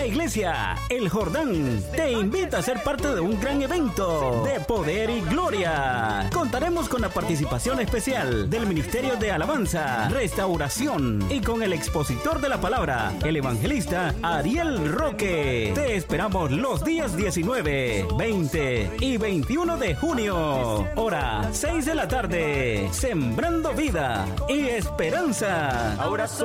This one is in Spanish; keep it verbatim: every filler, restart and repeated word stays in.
La Iglesia El Jordán te invita a ser parte de un gran evento de poder y gloria. Contaremos con la participación especial del Ministerio de Alabanza, Restauración y con el expositor de la palabra, el evangelista Ariel Roque. Te esperamos los días diecinueve, veinte y veintiuno de junio. Hora seis de la tarde. Sembrando vida y esperanza. Ahora soy